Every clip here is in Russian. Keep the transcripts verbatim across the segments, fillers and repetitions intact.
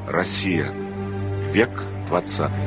Россия. Век двадцатый.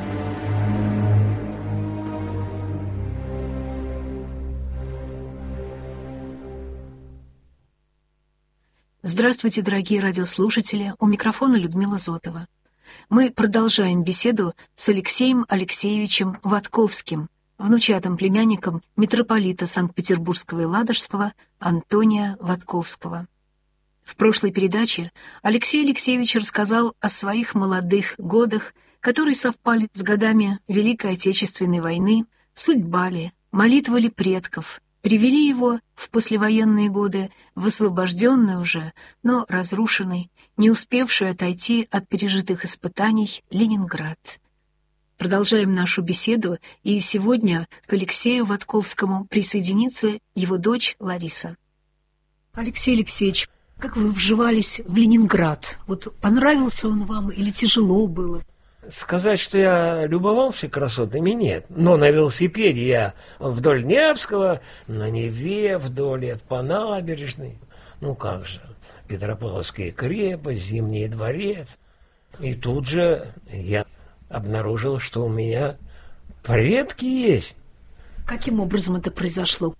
Здравствуйте, дорогие радиослушатели, у микрофона Людмила Зотова. Мы продолжаем беседу с Алексеем Алексеевичем Ватковским, внучатым племянником митрополита Санкт-Петербургского и Ладожского Антония Ватковского. В прошлой передаче Алексей Алексеевич рассказал о своих молодых годах, которые совпали с годами Великой Отечественной войны, судьба ли, молитва ли предков, привели его в послевоенные годы в освобожденный уже, но разрушенный, не успевший отойти от пережитых испытаний Ленинград. Продолжаем нашу беседу, и сегодня к Алексею Ватковскому присоединится его дочь Лариса. Алексей Алексеевич, как вы вживались в Ленинград? Вот понравился он вам или тяжело было? Сказать, что я любовался красотами, нет. Но на велосипеде я вдоль Невского, на Неве, вдоль по набережной. Ну как же, Петропавловская крепость, Зимний дворец. И тут же я обнаружил, что у меня предки есть. Каким образом это произошло?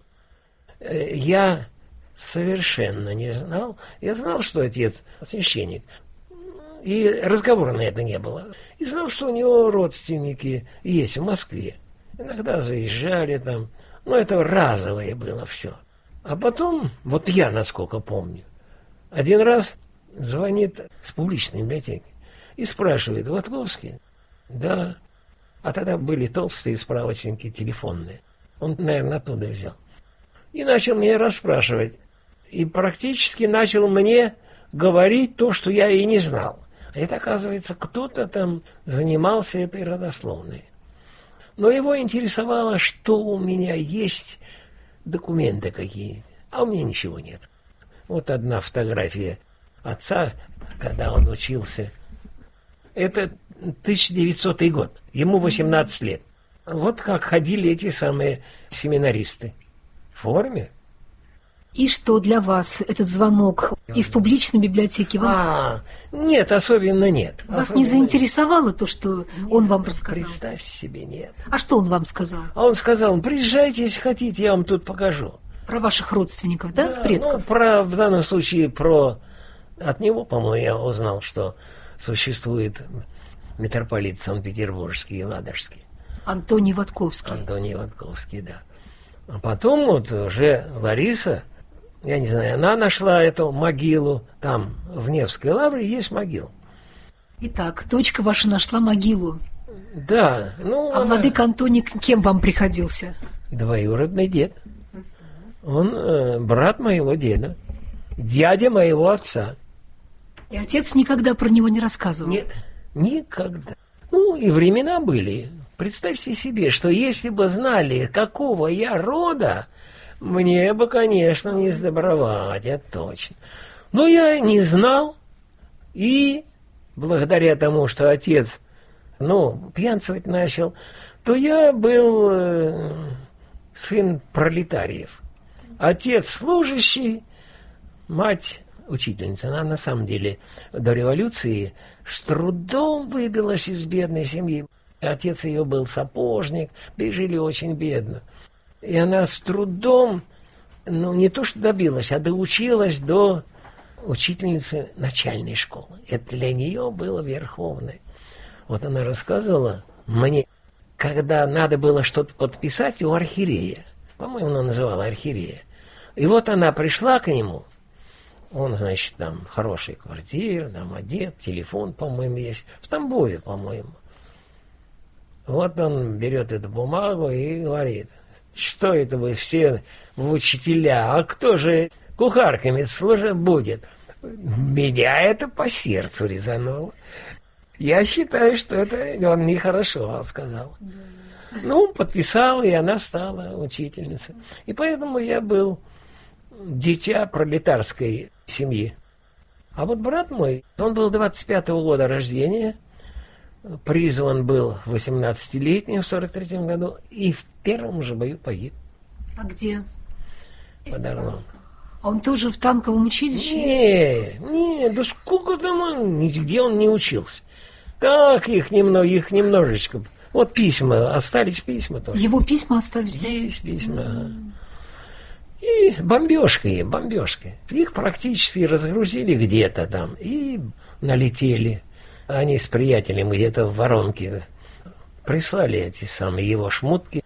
Я совершенно не знал. Я знал, что отец священник. И разговора на это не было. И знал, что у него родственники есть в Москве. Иногда заезжали там. Но это разовое было все. А потом, вот я, насколько помню, один раз звонит с публичной библиотеки и спрашивает: Ватковский? Да. А тогда были толстые справочники телефонные. Он, наверное, оттуда взял. И начал меня расспрашивать. И практически начал мне говорить то, что я и не знал. А это, оказывается, кто-то там занимался этой родословной. Но его интересовало, что у меня есть документы какие-то, а у меня ничего нет. Вот одна фотография отца, когда он учился. Это тысяча девятисотый год, ему восемнадцать лет. Вот как ходили эти самые семинаристы. В форме. И что для вас этот звонок из публичной библиотеки? Вам... А, нет, особенно нет. Вас особенно не заинтересовало то, что нет, он вам рассказал? Представьте себе, нет. А что он вам сказал? А он сказал: приезжайте, если хотите, я вам тут покажу. Про ваших родственников, да, да предков? Ну, про, в данном случае про... От него, по-моему, я узнал, что существует митрополит Санкт-Петербургский и Ладожский. Антоний Ватковский. Антоний Ватковский, да. А потом вот уже Лариса, я не знаю, она нашла эту могилу. Там, в Невской лавре, есть могила. Итак, дочка ваша нашла могилу. Да. Ну, а она... владыка Антоний кем вам приходился? Двоюродный дед. Он э, брат моего деда. Дядя моего отца. И отец никогда про него не рассказывал? Нет, никогда. Ну, и времена были. Представьте себе, что если бы знали, какого я рода, мне бы, конечно, не сдобровать, это точно. Но я не знал, и благодаря тому, что отец, ну, пьянствовать начал, то я был э, сын пролетариев. Отец служащий, мать учительница. Она на самом деле до революции с трудом выбилась из бедной семьи. Отец ее был сапожник, и жили очень бедно. И она с трудом, ну, не то что добилась, а доучилась до учительницы начальной школы. Это для нее было верховное. Вот она рассказывала мне, когда надо было что-то подписать у архиерея. По-моему, она называла архиерея. И вот она пришла к нему. Он, значит, там хорошая квартира, там одет, телефон, по-моему, есть. В Тамбове, по-моему. Вот он берет эту бумагу и говорит: что это вы все в учителя, а кто же кухарками служить будет? Меня это по сердцу резануло. Я считаю, что это он нехорошо сказал. Ну, подписал, и она стала учительницей. И поэтому я был дитя пролетарской семьи. А вот брат мой, он был двадцать пятого года рождения, призван был восемнадцатилетним в сорок третьем году и в первом же бою погиб. А где? Под Орлом. А он тоже в танковом училище? Нет, нет, да сколько там он, нигде он не учился. Так их немного, их немножечко. Вот письма, остались письма тоже. Его письма остались? Есть письма, ага. И бомбежка им, бомбежка. Их практически разгрузили где-то там и налетели. Они с приятелем где-то в воронке прислали эти самые его шмотки.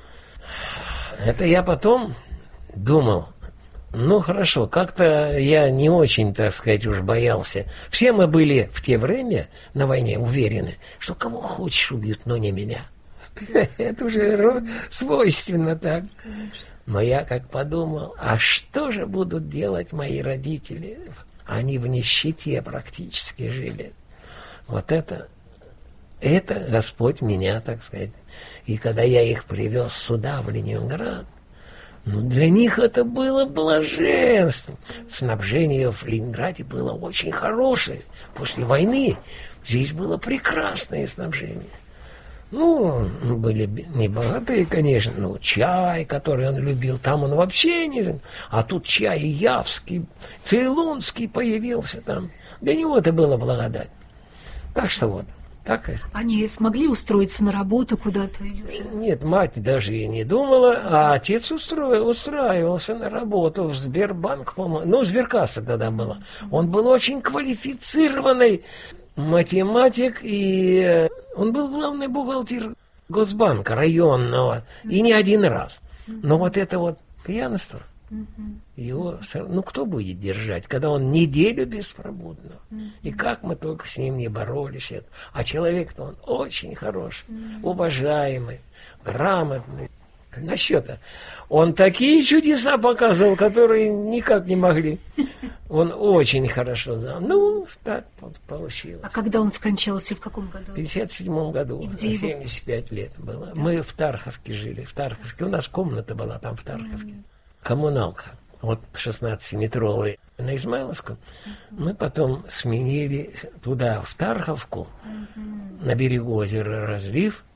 Это я потом думал, ну хорошо, как-то я не очень, так сказать, уж боялся. Все мы были в те время на войне уверены, что кого хочешь убьют, но не меня. Это уже свойственно так. Но я как подумал, а что же будут делать мои родители? Они в нищете практически жили. Вот это, это Господь меня, так сказать. И когда я их привез сюда, в Ленинград, ну, для них это было блаженство. Снабжение в Ленинграде было очень хорошее. После войны здесь было прекрасное снабжение. Ну, были не богатые, конечно, но чай, который он любил, там он вообще не знал. А тут чай явский, цейлонский появился там. Для него это было благодать. Так что вот, так. Они смогли устроиться на работу куда-то или уже? Нет, мать даже и не думала, а отец устроил, устраивался на работу в Сбербанк, по-моему. Ну, Сберкасса тогда была. Он был очень квалифицированный математик, и он был главный бухгалтер Госбанка районного, и не один раз. Но вот это вот пьянство, его, ну кто будет держать, когда он неделю беспробудно? И как мы только с ним не боролись. А человек-то он очень хороший, уважаемый, грамотный. Насчет, он такие чудеса показывал, которые никак не могли. Он очень хорошо знал. Ну, так вот получилось. А когда он скончался, в каком году? В пятьдесят седьмом году, семьдесят пять лет было. Да. Мы в Тарховке жили, в Тарховке. У нас комната была там в Тарховке. Mm. Коммуналка. Вот шестнадцатиметровый на Измайловском. Mm-hmm. Мы потом сменили туда, в Тарховку, mm-hmm. на берегу озера Разлив.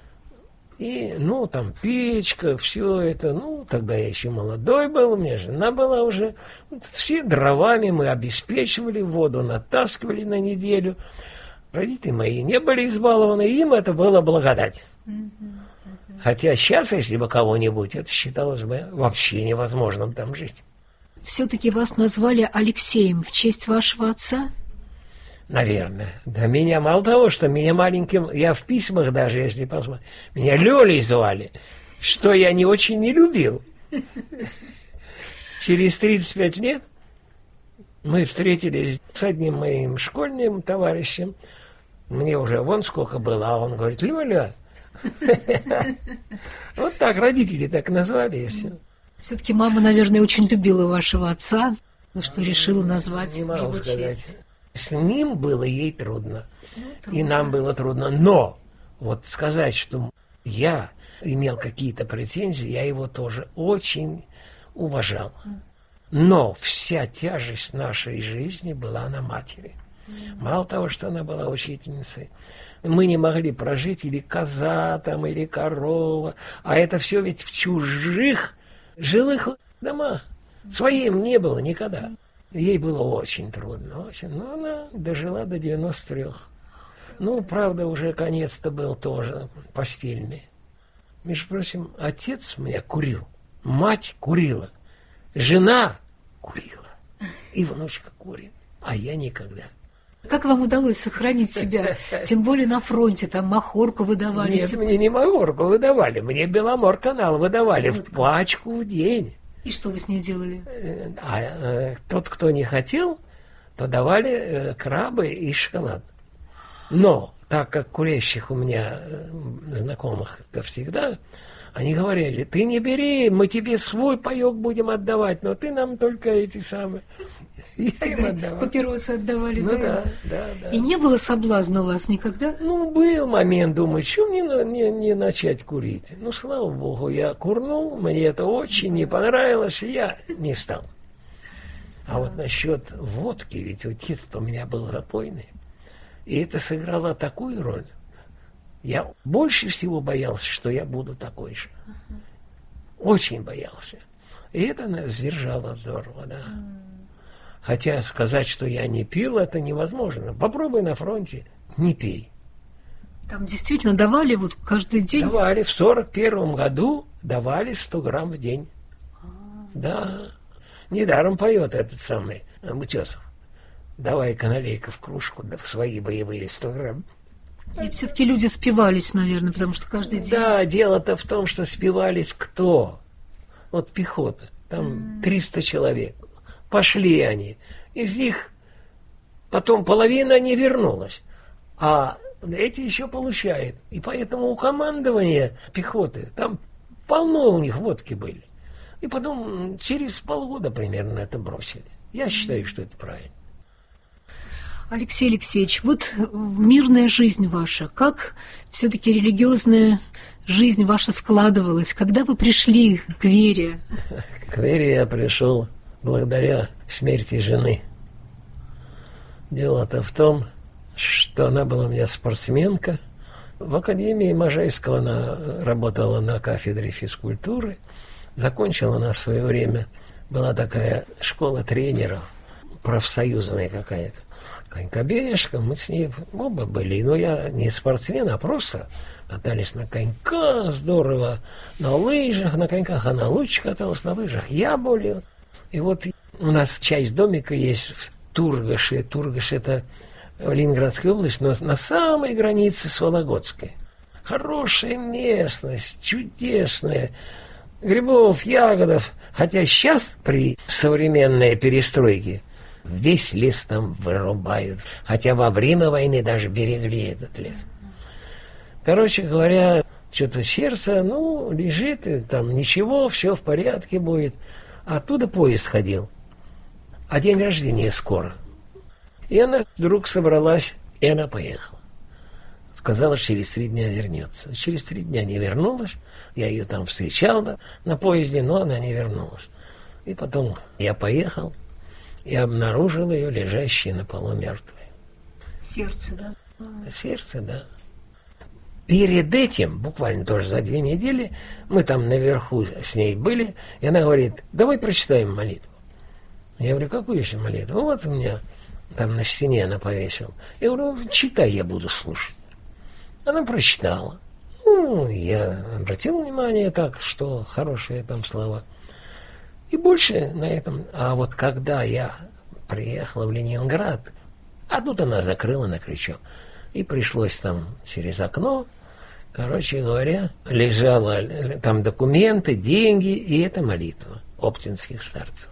И, ну, там печка, все это, ну, тогда я еще молодой был, у меня жена была уже. Все дровами мы обеспечивали, воду натаскивали на неделю. Родители мои не были избалованы, им это было благодать. Хотя сейчас, если бы кого-нибудь, это считалось бы вообще невозможным там жить. Все-таки вас назвали Алексеем в честь вашего отца? Наверное. Да меня, мало того, что меня маленьким, я в письмах даже, если посмотреть, меня Лёлей звали, что я не очень не любил. Через тридцать пять лет мы встретились с одним моим школьным товарищем, мне уже вон сколько было, а он говорит, Лёля. Вот так, родители так назвали, и все. Все-таки мама, наверное, очень любила вашего отца, что решила назвать не могу его сказать. честь. С ним было ей трудно, ну, трудно, и нам было трудно. Но вот сказать, что я имел какие-то претензии, я его тоже очень уважал. Но вся тяжесть нашей жизни была на матери. Мало того, что она была учительницей, мы не могли прожить или коза там, или корова, а это все ведь в чужих жилых домах. Своим не было никогда. Ей было очень трудно, очень. Но она дожила до девяноста трёх. Ну, правда, уже конец-то был тоже постельный. Между прочим, отец у меня курил, мать курила, жена курила, и внучка курит, а я никогда. Как вам удалось сохранить себя? Тем более на фронте, там махорку выдавали. Нет, все... мне не махорку выдавали, мне Беломор-канал выдавали вот в пачку в день. И что вы с ней делали? А э, тот, кто не хотел, то давали э, крабы и шоколад. Но, так как курящих у меня э, знакомых, как всегда, они говорили, ты не бери, мы тебе свой паёк будем отдавать, но ты нам только эти самые... Папиросы отдавали, ну, да? да, да, да. И не было соблазна у вас никогда? Ну, был момент, думаю, что мне не, не начать курить? Ну, слава богу, я курнул, мне это очень не понравилось, и я не стал. А вот насчет водки, ведь отец-то у меня был запойный, и это сыграло такую роль. Я больше всего боялся, что я буду такой же. Очень боялся. И это нас сдержало здорово, да. Хотя сказать, что я не пил, это невозможно. Попробуй на фронте, не пей. Там действительно давали вот каждый день? Давали. В сорок первом году давали сто грамм в день. Да. Недаром поет этот самый Утесов. Давай-ка налей-ка в кружку, да в свои боевые сто грамм. И все-таки люди спивались, наверное, потому что каждый день... Да, дело-то в том, что спивались кто? Вот пехота. Там триста человек. Пошли они. Из них потом половина не вернулась. А эти еще получают. И поэтому у командования пехоты там полно у них водки были. И потом через полгода примерно это бросили. Я считаю, что это правильно. Алексей Алексеевич, вот мирная жизнь ваша, как все-таки религиозная жизнь ваша складывалась? Когда вы пришли к вере? К вере я пришел благодаря смерти жены. Дело-то в том, что она была у меня спортсменка. В Академии Можайского она работала на кафедре физкультуры. Закончила она в свое время. Была такая школа тренеров, профсоюзная какая-то. Конькобежка, мы с ней оба были. Но я не спортсмен, а просто катались на коньках здорово, на лыжах, на коньках она лучше каталась, на лыжах я более. И вот у нас часть домика есть в Тургаше. Тургаш — это Ленинградская область, но на самой границе с Вологодской. Хорошая местность, чудесная. Грибов, ягодов. Хотя сейчас при современной перестройке весь лес там вырубают. Хотя во время войны даже берегли этот лес. Короче говоря, что-то сердце, ну, лежит, и там ничего, все в порядке будет. Оттуда поезд ходил. А день рождения скоро. И она вдруг собралась, и она поехала. Сказала, через три дня вернется. Через три дня не вернулась. Я ее там встречал да, на поезде, но она не вернулась. И потом я поехал и обнаружил ее лежащей на полу мертвой. Сердце, да? Сердце, да. Перед этим, буквально тоже за две недели, мы там наверху с ней были, и она говорит, давай прочитаем молитву. Я говорю, какую еще молитву? Вот у меня там на стене она повесила. Я говорю, читай, я буду слушать. Она прочитала. Ну, я обратил внимание так, что хорошие там слова. И больше на этом. А вот когда я приехала в Ленинград, а тут она закрыла на крючок. И пришлось там через окно, короче говоря, лежало там документы, деньги, и это молитва оптинских старцев.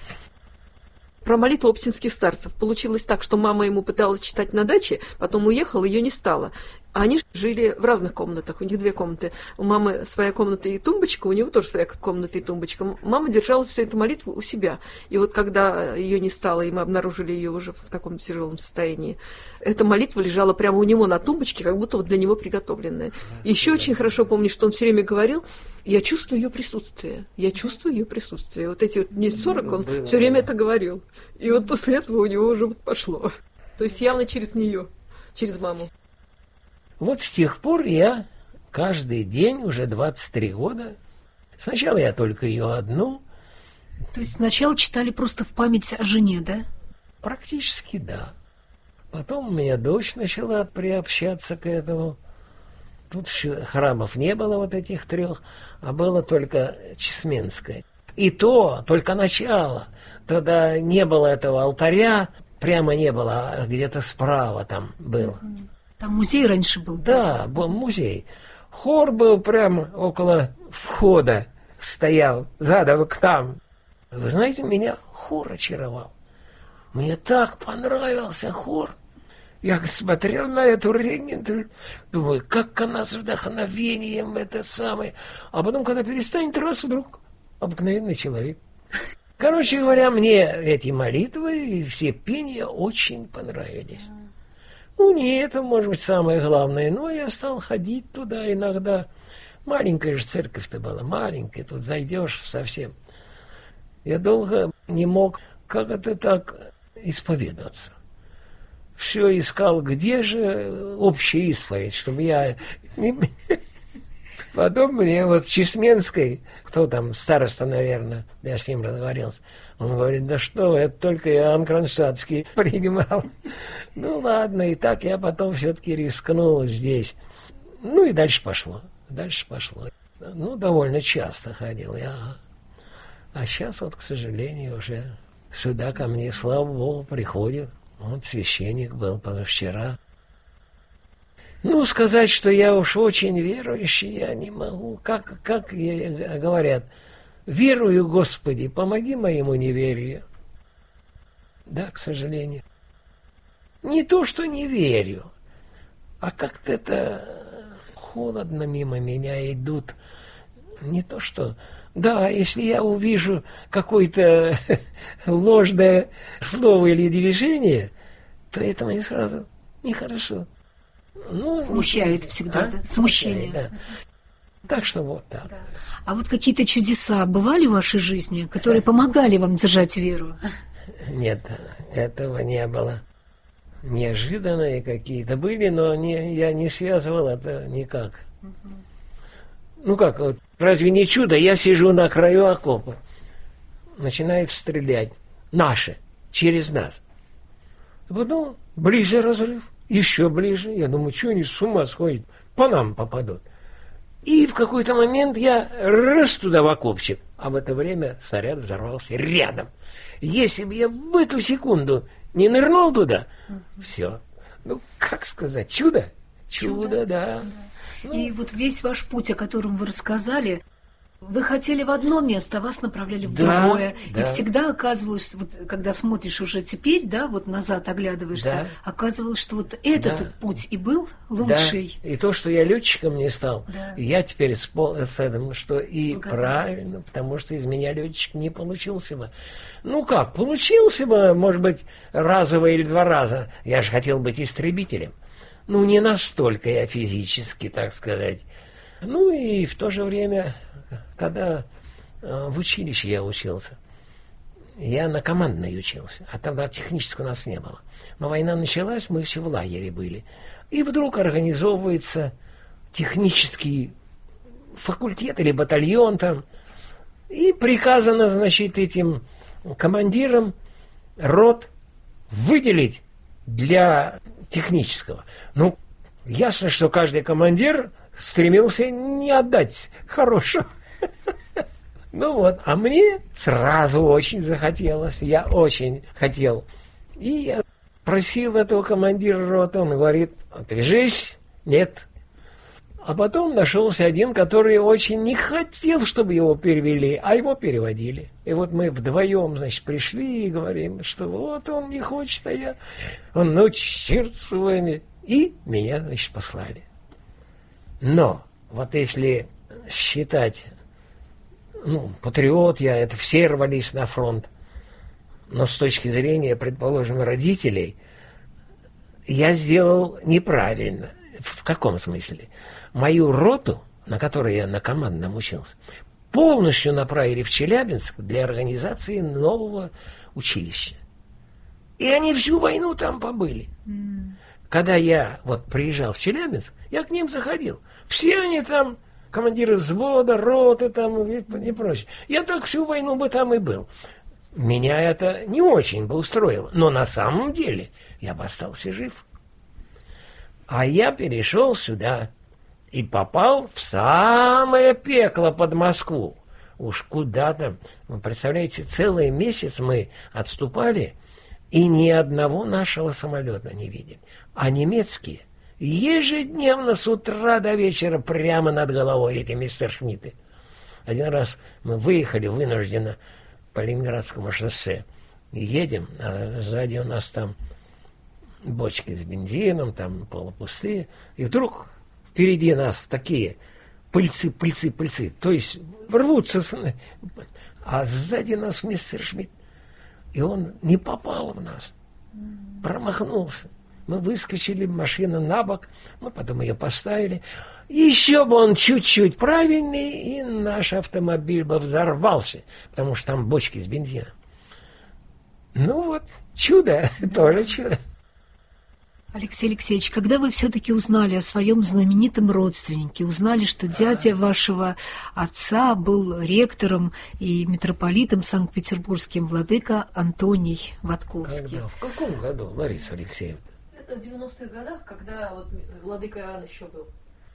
Про молитву оптинских старцев. Получилось так, что мама ему пыталась читать на даче, потом уехала, ее не стало. А они жили в разных комнатах, у них две комнаты. У мамы своя комната и тумбочка, у него тоже своя комната и тумбочка. Мама держала всю эту молитву у себя. И вот когда ее не стало, и мы обнаружили ее уже в таком тяжелом состоянии, эта молитва лежала прямо у него на тумбочке, как будто вот для него приготовленная. Еще очень хорошо помню, что он все время говорил, я чувствую ее присутствие, я чувствую ее присутствие. Вот эти вот дней сорок он все время это говорил. И вот после этого у него уже вот пошло. То есть явно через нее, через маму. Вот с тех пор я каждый день, уже двадцать три года, сначала я только ее одну. То есть сначала читали просто в память о жене, да? Практически да. Потом у меня дочь начала приобщаться к этому. Тут храмов не было вот этих трех, а было только Чесменское. И то только начало. Тогда не было этого алтаря, прямо не было, а где-то справа там было. Там музей раньше был? Да, был музей. Хор был прямо около входа, стоял задом к нам. Вы знаете, меня хор очаровал. Мне так понравился хор. Я смотрел на эту регенту, думаю, как она с вдохновением, это самое. А потом, когда перестанет, раз вдруг обыкновенный человек. Короче говоря, мне эти молитвы и все пения очень понравились. Ну, не это, может быть, самое главное, но я стал ходить туда иногда. Маленькая же церковь-то была, маленькая, тут зайдешь совсем. Я долго не мог, как это так, исповедаться. Все искал, где же общая исповедь, чтобы я... Потом мне вот с Чесменской, кто там, староста, наверное, я с ним разговаривался, он говорит, да что вы, это только Иоанн Кронштадтский принимал. Ну ладно, и так я потом все-таки рискнул здесь. Ну и дальше пошло, дальше пошло. Ну, довольно часто ходил я. А сейчас вот, к сожалению, уже сюда ко мне, слава Богу, приходит. Вот священник был позавчера. Ну, сказать, что я уж очень верующий, я не могу. Как, как говорят, верую, Господи, помоги моему неверию. Да, к сожалению. Не то, что не верю, а как-то это холодно мимо меня идут. Не то, что... Да, если я увижу какое-то ложное слово или движение, то это мне сразу нехорошо. Ну, смущает вот, всегда, а? да? Смущение. Да. Так что вот так. Да. А вот какие-то чудеса бывали в вашей жизни, которые помогали вам держать веру? Нет, этого не было. Неожиданные какие-то были, но не, я не связывал это никак. Угу. Ну как, вот, разве не чудо? Я сижу на краю окопа, начинает стрелять. Наши, через нас. А потом ближе разрыв, еще ближе. Я думаю, что они с ума сходят? По нам попадут. И в какой-то момент я раз туда в окопчик, а в это время снаряд взорвался рядом. Если бы я в эту секунду не нырнул туда, все. Ну, как сказать, чудо? Чудо, чудо да. Ну, и вот весь ваш путь, о котором вы рассказали, вы хотели в одно место, а вас направляли в да, другое. Да. И всегда оказывалось, вот, когда смотришь уже теперь, да, вот назад оглядываешься, да. оказывалось, что вот этот да. путь и был лучший. Да. И то, что я летчиком не стал, да. я теперь с, с этим, что и правильно, потому что из меня летчик не получился бы. Ну как, получился бы, может быть, разово или два раза. Я же хотел быть истребителем. Ну, не настолько я физически, так сказать. Ну, и в то же время, когда э, в училище я учился, я на командной учился, а тогда технического у нас не было. Но война началась, мы еще в лагере были. И вдруг организовывается технический факультет или батальон там, и приказано, значит, этим командирам рот выделить для технического. Ну, ясно, что каждый командир стремился не отдать хорошего. Ну вот, а мне сразу очень захотелось, я очень хотел. И я просил этого командира роты, он говорит, отвяжись, нет. А потом нашелся один, который очень не хотел, чтобы его перевели, а его переводили. И вот мы вдвоем, значит, пришли и говорим, что вот он не хочет, а я... Он, ну, черт с вами. И меня, значит, послали. Но вот если считать, ну, патриот я, это все рвались на фронт. Но с точки зрения, предположим, родителей, я сделал неправильно. В каком смысле? Мою роту, на которой я на командном учился, полностью направили в Челябинск для организации нового училища. И они всю войну там побыли. Mm. Когда я вот приезжал в Челябинск, я к ним заходил. Все они там, командиры взвода, роты там и прочее. Я так всю войну бы там и был. Меня это не очень бы устроило. Но на самом деле я бы остался жив. А я перешел сюда и попал в самое пекло под Москву. Уж куда там. Вы представляете, целый месяц мы отступали, и ни одного нашего самолета не видели. А немецкие ежедневно с утра до вечера прямо над головой эти мессершмитты. Один раз мы выехали вынужденно по Ленинградскому шоссе. И едем, а сзади у нас там бочки с бензином, там полупустые. И вдруг впереди нас такие пыльцы, пыльцы, пыльцы. То есть рвутся, а сзади нас мессершмитт. И он не попал в нас. Промахнулся. Мы выскочили, машина на бок, мы потом ее поставили. Еще бы он чуть-чуть правильный, и наш автомобиль бы взорвался, потому что там бочки с бензином. Ну вот, чудо, тоже чудо. Алексей Алексеевич, когда вы все-таки узнали о своем знаменитом родственнике, узнали, что дядя вашего отца был ректором и митрополитом санкт-петербургским, владыка Антоний Ватковский? Когда? В каком году, Лариса Алексеевна? Это в девяностых годах, когда вот владыка Иоанн еще был.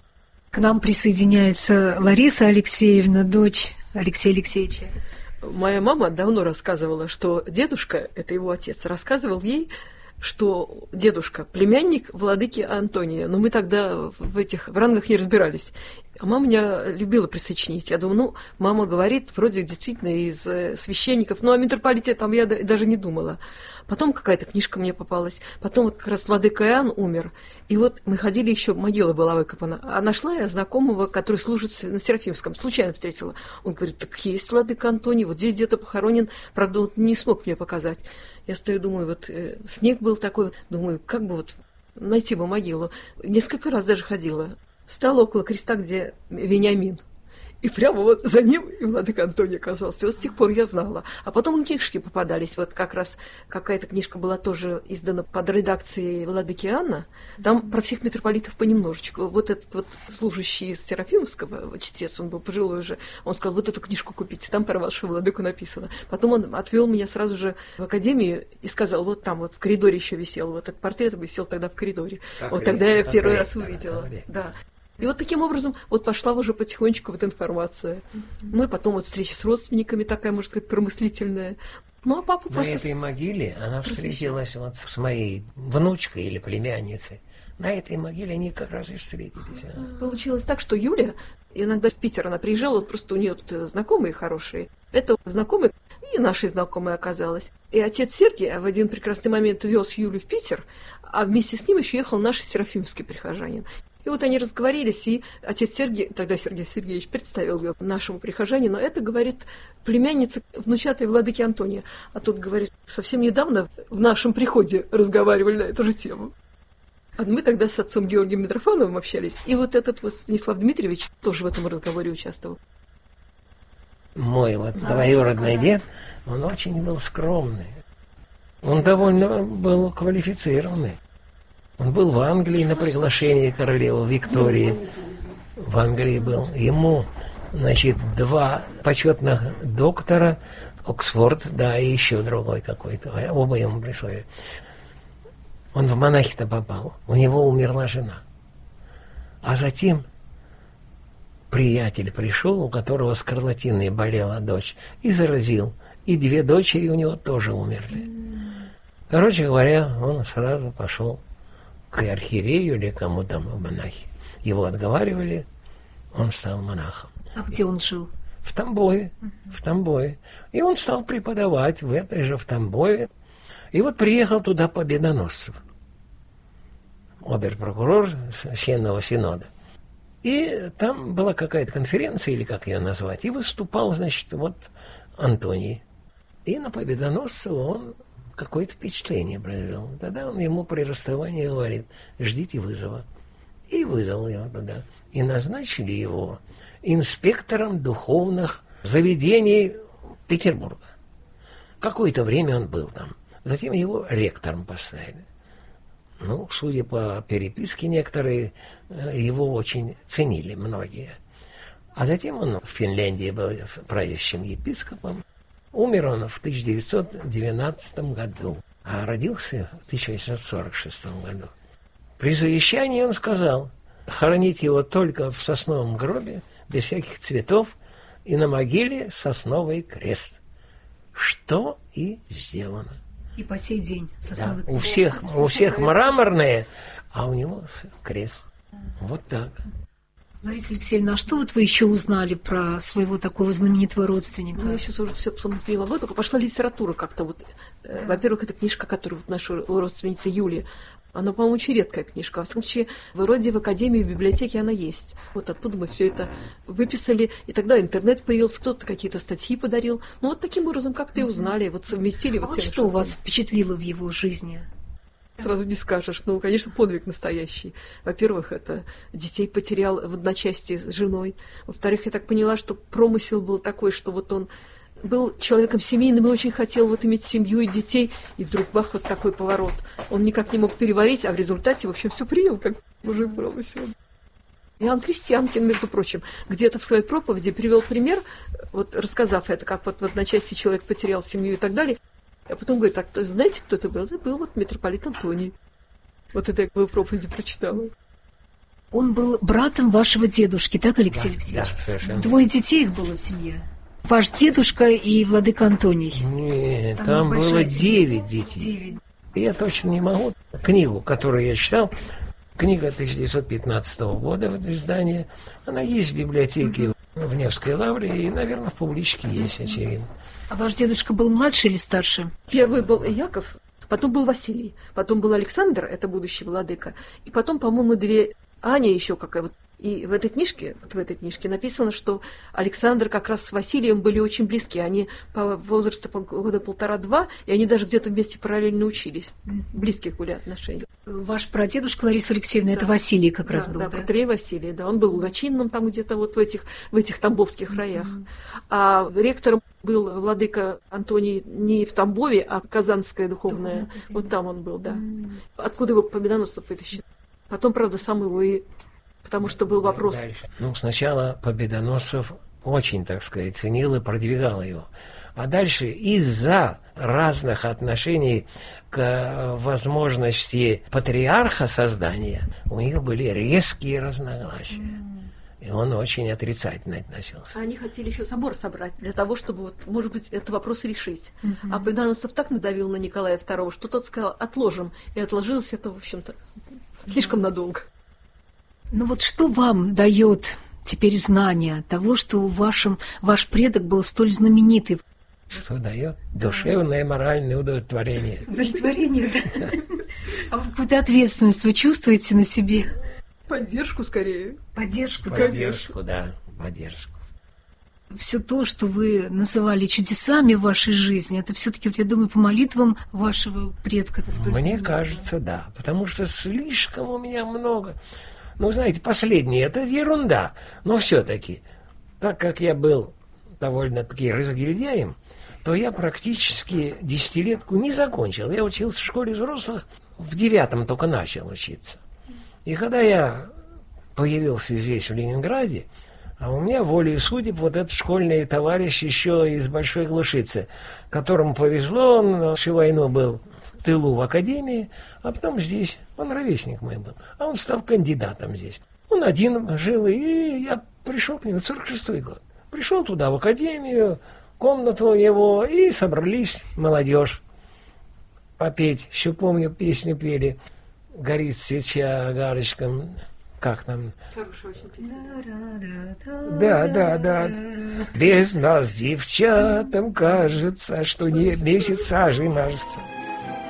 К нам присоединяется Лариса Алексеевна, дочь Алексея Алексеевича. Моя мама давно рассказывала, что дедушка, это его отец, рассказывал ей, что дедушка племянник владыки Антония, но мы тогда в этих в рангах не разбирались. А мама меня любила присочинить. Я думаю, ну, мама говорит, вроде действительно из священников, ну, о митрополите там я даже не думала. Потом какая-то книжка мне попалась. Потом вот как раз владыка Иоанн умер. И вот мы ходили, еще могила была выкопана. А нашла я знакомого, который служит на Серафимском. Случайно встретила. Он говорит, так есть владыка Антоний, вот здесь где-то похоронен. Правда, он не смог мне показать. Я стою, думаю, вот э, снег был такой. Думаю, как бы вот найти бы могилу. Несколько раз даже ходила. Стала около креста, где Вениамин. И прямо вот за ним и владыка Антоний оказался. Вот с тех пор я знала. А потом книжки попадались. Вот как раз какая-то книжка была тоже издана под редакцией владыки Иоанна. Там про всех митрополитов понемножечку. Вот этот вот служащий из Серафимского, чтец, он был пожилой уже, он сказал, вот эту книжку купите, там про вашего владыку написано. Потом он отвел меня сразу же в академию и сказал, вот там вот в коридоре еще висел, вот этот портрет висел тогда в коридоре. Так, вот тогда я первый так, раз так, увидела. так, Да. И вот таким образом вот пошла уже потихонечку вот информация. Mm-hmm. Ну и потом вот встреча с родственниками такая, можно сказать, промыслительная. Ну а папа На просто... На этой могиле она встретилась вот с моей внучкой или племянницей. На этой могиле они как раз и встретились. А. Получилось так, что Юля, иногда в Питер она приезжала, вот просто у нее тут знакомые хорошие. Это знакомые и наши знакомые оказалось. И отец Сергий в один прекрасный момент вез Юлю в Питер, а вместе с ним еще ехал наш серафимский прихожанин. И вот они разговорились, и отец Сергий, тогда Сергей Сергеевич представил ее нашему прихожанину, это, говорит, племянница внучатой владыки Антония. А тут, говорит, совсем недавно в нашем приходе разговаривали на эту же тему. А мы тогда с отцом Георгием Митрофановым общались, и вот этот вот Станислав Дмитриевич тоже в этом разговоре участвовал. Мой вот двоюродный дед, он очень был скромный. Он довольно был квалифицированный. Он был в Англии на приглашение королевы Виктории. В Англии был. Ему, значит, два почетных доктора, Оксфорд, да, и еще другой какой-то. Оба ему присвоили. Он в монахи-то попал. У него умерла жена. А затем приятель пришел, у которого скарлатиной болела дочь, и заразил. И две дочери у него тоже умерли. Короче говоря, он сразу пошел к архиерею или кому там в монахи. Его отговаривали, он стал монахом. А где он жил? В Тамбове, в Тамбове. И он стал преподавать в этой же в Тамбове. И вот приехал туда Победоносцев, обер-прокурор Священного Синода. И там была какая-то конференция, или как ее назвать, и выступал, значит, вот Антоний. И на Победоносцева он какое-то впечатление произвел. Тогда он ему при расставании говорит, ждите вызова. И вызвал его туда. И назначили его инспектором духовных заведений Петербурга. Какое-то время он был там. Затем его ректором поставили. Ну, судя по переписке некоторые, его очень ценили многие. А затем он в Финляндии был правящим епископом. Умер он в тысяча девятьсот двенадцатом году, а родился в тысяча восемьсот сорок шестом году. При завещании он сказал, хоронить его только в сосновом гробе, без всяких цветов, и на могиле сосновый крест. Что и сделано. И по сей день сосновый да, крест. У всех, у всех мраморные, а у него крест. Вот так. Лариса Алексеевна, а что вот вы еще узнали про своего такого знаменитого родственника? Ну, я сейчас уже все вспомнить не могу, только пошла литература как-то. Вот, да. э, во-первых, эта книжка, которую вот наша родственница Юлия, она, по-моему, очень редкая книжка. Во всяком случае, вроде в академии, в библиотеке она есть. Вот оттуда мы все это выписали, и тогда интернет появился, кто-то какие-то статьи подарил. Ну, вот таким образом как-то и узнали, вот совместили. А вот вот что вас впечатлило в его жизни? Сразу не скажешь. Ну, конечно, подвиг настоящий. Во-первых, это детей потерял в одночасье с женой. Во-вторых, я так поняла, что промысел был такой, что вот он был человеком семейным и очень хотел вот иметь семью и детей, и вдруг бах, вот такой поворот. Он никак не мог переварить, а в результате, в общем, все принял, как мужик промысел. Иоанн Крестьянкин, между прочим, где-то в своей проповеди привел пример, вот рассказав это, как вот в одночасье человек потерял семью и так далее, а потом говорит, так, знаете, кто это был? Это был вот митрополит Антоний. Вот это я в проповеди прочитала. Он был братом вашего дедушки, так, Алексей Да, Алексеевич? да, совершенно. Двое детей их было в семье. Ваш дедушка и владыка Антоний. Нет, Там там, большая было семья. девять детей. Девять. Я точно не могу. Книгу, которую я читал, книга тысяча девятьсот пятнадцатого года, вот издание, она есть в библиотеке в Невской лавре и, наверное, в публичке есть, очевидно. А ваш дедушка был младше или старше? Первый был Яков, потом был Василий, потом был Александр, это будущий владыка, и потом, по-моему, две Аня еще какая вот. И в этой книжке, вот в этой книжке написано, что Александр как раз с Василием были очень близки. Они по возрасту по года полтора-два, и они даже где-то вместе параллельно учились. Близких были отношения. Ваш прадедушка Лариса Алексеевна, Да. это Василий как Да, раз был, да, да? Патрей Василий, да. Он был лучинным там где-то вот в этих, в этих тамбовских краях. А ректором был владыка Антоний не в Тамбове, а Казанская духовная. Вот там он был, да. Откуда его Победоносцев вытащил? Потом, правда, сам его и... Потому что был вопрос. Дальше. Ну, сначала Победоносцев очень, так сказать, ценил и продвигал его. А дальше из-за разных отношений к возможности патриарха создания у них были резкие разногласия. И он очень отрицательно относился. Они хотели еще собор собрать для того, чтобы, вот, может быть, этот вопрос решить. А Победоносцев так надавил на Николая второго, что тот сказал, отложим. И отложилось это, в общем-то, слишком надолго. Ну вот что вам дает теперь знание того, что вашим, ваш предок был столь знаменитый? Что дает? Душевное, моральное удовлетворение. Удовлетворение, да. А вот какую-то ответственность вы чувствуете на себе? Поддержку скорее. Поддержку, да? Поддержку, да, поддержку. Все то, что вы называли чудесами в вашей жизни, это все-таки, вот я думаю, по молитвам вашего предка. Это столь Мне знаменитое. кажется, да. Потому что слишком у меня много... Ну, знаете, последнее, это ерунда. Но все-таки, так как я был довольно-таки разгильдяем, то я практически десятилетку не закончил. Я учился в школе взрослых, в девятом только начал учиться. И когда я появился здесь, в Ленинграде, а у меня волей судеб вот этот школьный товарищ еще из Большой Глушицы, которому повезло, он всю войну был в тылу в академии, а потом здесь, он ровесник мой был, а он стал кандидатом здесь. Он один жил, и я пришел к нему, сорок шестой год. Пришел туда, в академию, комнату его, и собрались молодежь попеть. Еще помню, песню пели «Горит свеча огарочком». Как там? Хорошая очень песня. Да, да, да. Без нас, девчатам, кажется, что не месяц сажей мажется.